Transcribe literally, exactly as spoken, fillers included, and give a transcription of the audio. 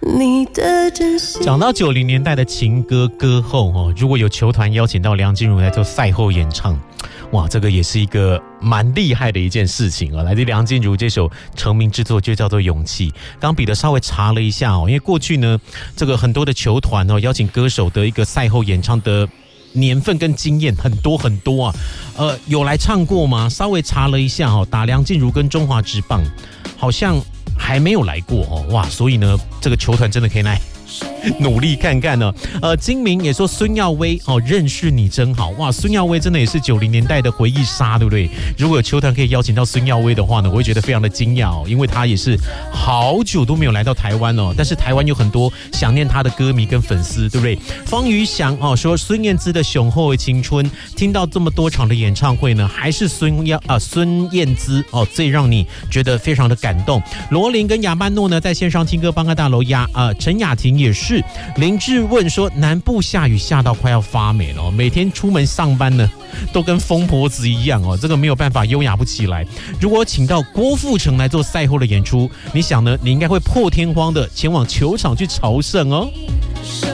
你的真心。 讲到九零年代的情歌歌后哦，如果有球团邀请到梁静茹来做赛后演唱，哇，这个也是一个蛮厉害的一件事情啊！来自梁静茹这首成名之作就叫做《勇气》。刚彼得稍微查了一下哦，因为过去呢，这个很多的球团哦邀请歌手的一个赛后演唱的年份跟经验很多很多啊，呃，有来唱过吗？稍微查了一下哦，打梁静茹跟中华职棒好像还没有来过哦，哇，所以呢，这个球团真的可以来努力看看呢。呃，金明也说孙耀威哦，认识你真好哇！孙耀威真的也是九零年代的回忆杀，对不对？如果有球团可以邀请到孙耀威的话呢，我会觉得非常的惊讶哦，因为他也是好久都没有来到台湾哦。但是台湾有很多想念他的歌迷跟粉丝，对不对？方宇翔哦说孙燕姿的雄厚的青春，听到这么多场的演唱会呢，还是孙耀啊孙燕姿哦最让你觉得非常的感动。罗琳跟亚曼诺呢在线上听歌帮个大楼压啊，陈雅婷也是。林志问说南部下雨下到快要发霉了，每天出门上班呢都跟疯婆子一样哦，这个没有办法优雅不起来。如果请到郭富城来做赛后的演出，你想呢？你应该会破天荒的前往球场去朝圣哦。